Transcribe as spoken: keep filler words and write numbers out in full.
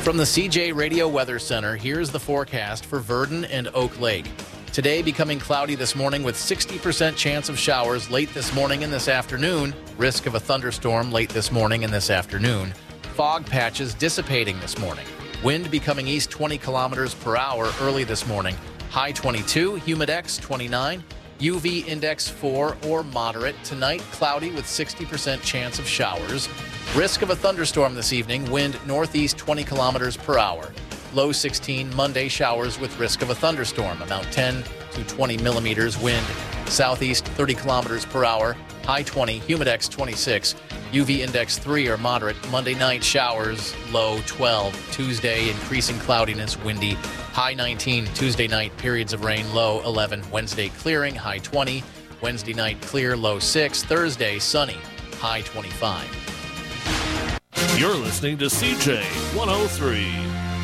From the C J Radio Weather Center, here's the forecast for Verdon and Oak Lake. Today becoming cloudy this morning with sixty percent chance of showers late this morning and this afternoon. Risk of a thunderstorm late this morning and this afternoon. Fog patches dissipating this morning. Wind becoming east twenty kilometers per hour early this morning. High twenty-two, humidex twenty-nine, U V index four or moderate. Tonight, cloudy with sixty percent chance of showers. Risk of a thunderstorm this evening. Wind northeast twenty kilometers per hour. Low sixteen, Monday showers with risk of a thunderstorm. Amount ten to twenty millimeters. Wind southeast thirty kilometers per hour. High twenty, humidex twenty-six, U V index three or moderate. Monday night showers, low twelve. Tuesday increasing cloudiness, windy. High nineteen, Tuesday night periods of rain, low eleven. Wednesday clearing, high twenty. Wednesday night clear, low six. Thursday sunny, high twenty-five. You're listening to C J one oh three.